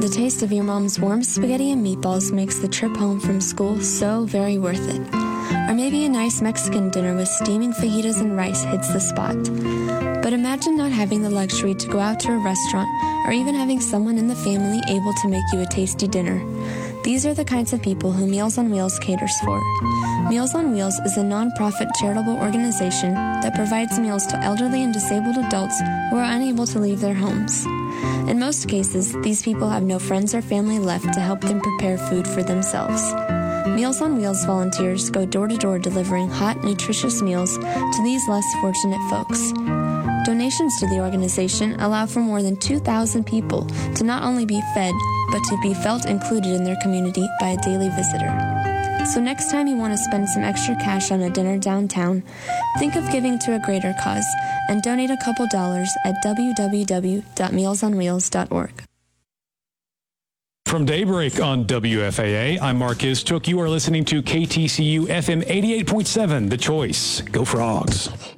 The taste of your mom's warm spaghetti and meatballs makes the trip home from school so very worth it. Or maybe a nice Mexican dinner with steaming fajitas and rice hits the spot. But imagine not having the luxury to go out to a restaurant or even having someone in the family able to make you a tasty dinner. These are the kinds of people who Meals on Wheels caters for. Meals on Wheels is a non-profit charitable organization that provides meals to elderly and disabled adults who are unable to leave their homes. In most cases, these people have no friends or family left to help them prepare food for themselves. Meals on Wheels volunteers go door to door delivering hot, nutritious meals to these less fortunate folks. Donations to the organization allow for more than 2,000 people to not only be fed, but to be felt included in their community by a daily visitor. So next time you want to spend some extra cash on a dinner downtown, think of giving to a greater cause and donate a couple dollars at www.mealsonwheels.org. From Daybreak on WFAA, I'm Marcus Took. You are listening to KTCU FM 88.7, The Choice. Go Frogs.